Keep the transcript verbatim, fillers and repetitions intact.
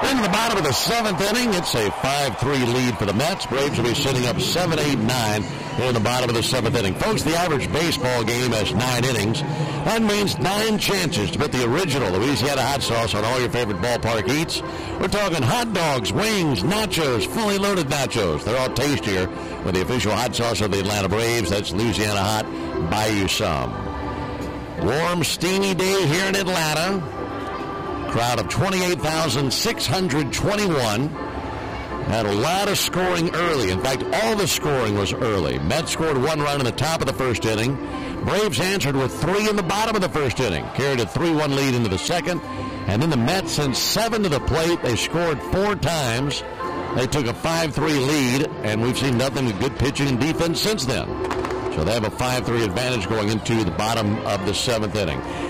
In the bottom of the seventh inning, it's a five three lead for the Mets. Braves will be sitting up seven eight nine in the bottom of the seventh inning. Folks, the average baseball game has nine innings. That means nine chances to put the original Louisiana hot sauce on all your favorite ballpark eats. We're talking hot dogs, wings, nachos, fully loaded nachos. They're all tastier with the official hot sauce of the Atlanta Braves. That's Louisiana Hot. Buy you some. Warm, steamy day here in Atlanta. Crowd of twenty-eight thousand six hundred twenty-one. Had a lot of scoring early. In fact, all the scoring was early. Mets scored one run in the top of the first inning. Braves answered with three in the bottom of the first inning. Carried a three one lead into the second. And then the Mets sent seven to the plate. They scored four times. They took a five three lead, and we've seen nothing but good pitching and defense since then. So they have a five three advantage going into the bottom of the seventh inning.